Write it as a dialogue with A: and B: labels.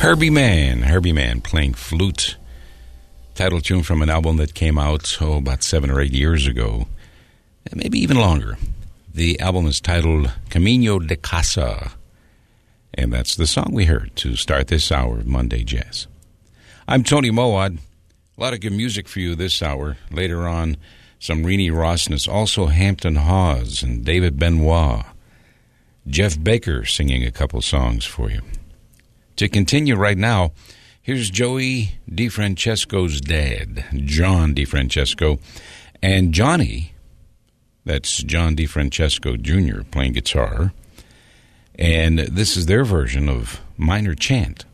A: Herbie Mann playing flute. Title tune from an album that came out, about 7 or 8 years ago, maybe even longer. The album is titled Camino de Casa, and that's the song we heard to start this hour of Monday Jazz. I'm Tony Mowat. A lot of good music for you this hour. Later on, some Renee Rossness, also Hampton Hawes and David Benoit. Jeff Baker singing a couple songs for you. To continue right now, here's Joey DeFrancesco's dad, John DeFrancesco, and Johnny, that's John DeFrancesco Jr., playing guitar. And this is their version of Minor Chant.